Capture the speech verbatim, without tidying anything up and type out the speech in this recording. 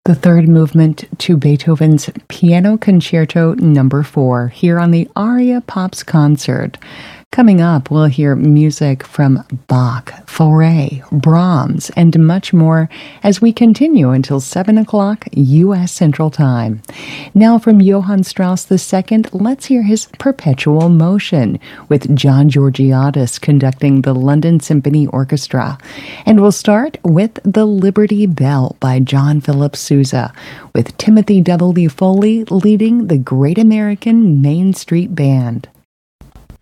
The third movement to Beethoven's Piano Concerto Number four here on the Aria Pops Concert. Coming up, we'll hear music from Bach, Fauré, Brahms, and much more as we continue until seven o'clock U S Central Time. Now from Johann Strauss the Second, let's hear his Perpetual Motion with John Georgiadis conducting the London Symphony Orchestra. And we'll start with The Liberty Bell by John Philip Sousa, with Timothy W. Foley leading the Great American Main Street Band.